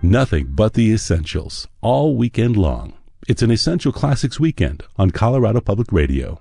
Nothing but the essentials, all weekend long. It's an Essential Classics weekend on Colorado Public Radio.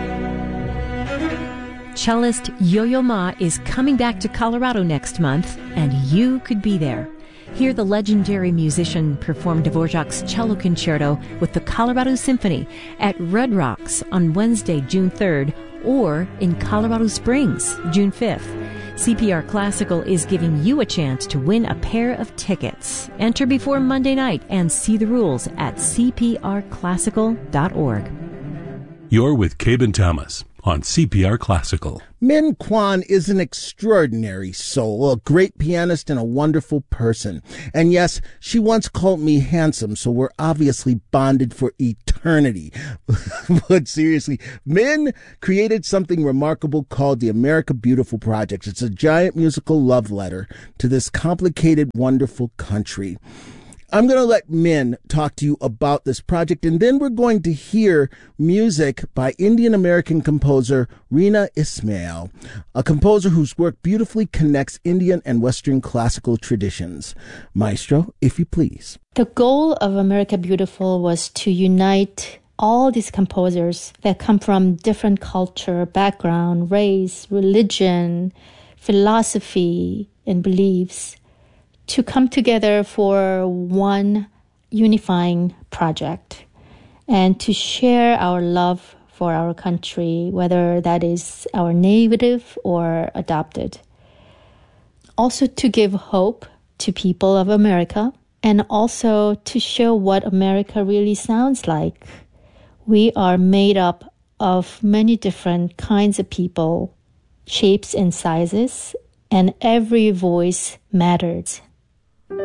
Cellist Yo-Yo Ma is coming back to Colorado next month, and you could be there. Hear the legendary musician perform Dvorak's Cello Concerto with the Colorado Symphony at Red Rocks on Wednesday, June 3rd, or in Colorado Springs, June 5th. CPR Classical is giving you a chance to win a pair of tickets. Enter before Monday night and see the rules at cprclassical.org. You're with Cabin Thomas on CPR Classical. Min Kwan is an extraordinary soul, a great pianist and a wonderful person. And yes, she once called me handsome, so we're obviously bonded for eternity. But seriously, Min created something remarkable called the America Beautiful Project. It's a giant musical love letter to this complicated, wonderful country. I'm going to let Min talk to you about this project, and then we're going to hear music by Indian-American composer Reena Ismail, a composer whose work beautifully connects Indian and Western classical traditions. Maestro, if you please. The goal of America Beautiful was to unite all these composers that come from different culture, background, race, religion, philosophy, and beliefs, to come together for one unifying project and to share our love for our country, whether that is our native or adopted. Also to give hope to people of America, and also to show what America really sounds like. We are made up of many different kinds of people, shapes and sizes, and every voice matters.